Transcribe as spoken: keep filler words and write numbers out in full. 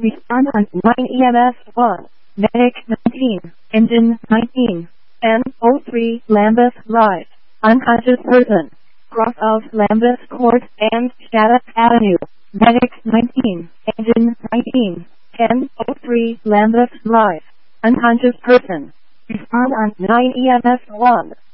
Respond on nine E M S one. Medic nineteen. Engine nineteen. N O three Lambeth Rise. Unconscious person. Cross of Lambeth Court and Shattuck Avenue. Medic nineteen. Engine nineteen. N O three Lambeth Rise. Unconscious person. Respond on nine E M S one.